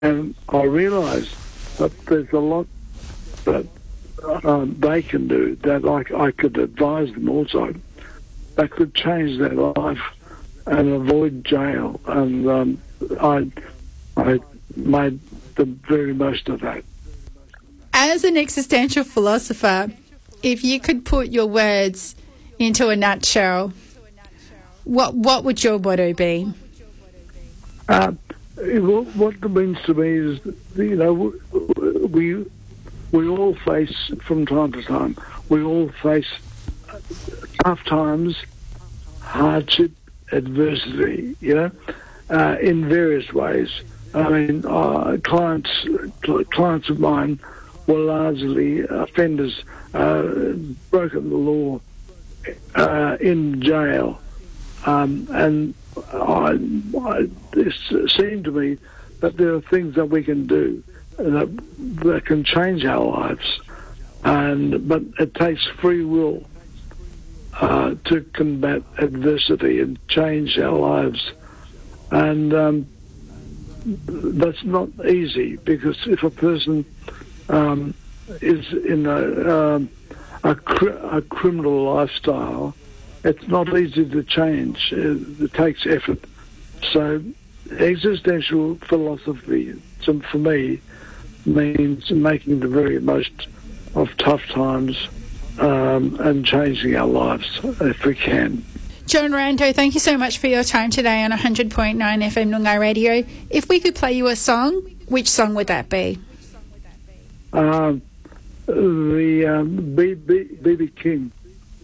And I realise that there's a lot that they can do that I could advise them also that could change their life and avoid jail. And I made the very most of that. As an existential philosopher, if you could put your words into a nutshell, what would your motto be? What it means to me is, we all face, from time to time, we all face tough times, hardship, adversity, in various ways. I mean, clients of mine were largely offenders, broken the law, in jail, and it seemed to me that there are things that we can do that can change our lives, but it takes free will to combat adversity and change our lives, and that's not easy, because if a person is in a criminal lifestyle, it's not easy to change. It takes effort. So existential philosophy, for me, means making the very most of tough times and changing our lives if we can. John Rando, thank you so much for your time today on 100.9 FM Noongar Radio. If we could play you a song, which song would that be? The B.B. King.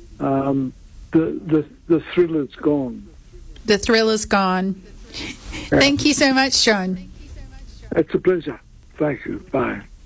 The thriller's gone. The thriller's gone. Yeah. Thank you so much, John. It's a pleasure. Thank you. Bye.